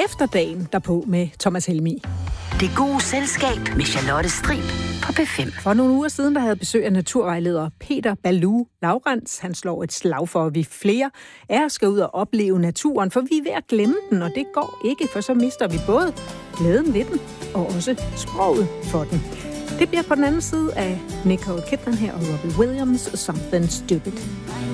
efter dagen derpå med Thomas Helmig. Det gode selskab med Charlotte Strib på P5. For nogle uger siden, der havde besøg af naturvejleder Peter Balou Laurents. Han slår et slag for, at vi flere af os skal ud og opleve naturen, for vi er ved at glemme den, og det går ikke, for så mister vi både glæden ved den og også sproget for den. Det bliver på den anden side af Nicole Kidman her og Robbie Williams, Something Stupid.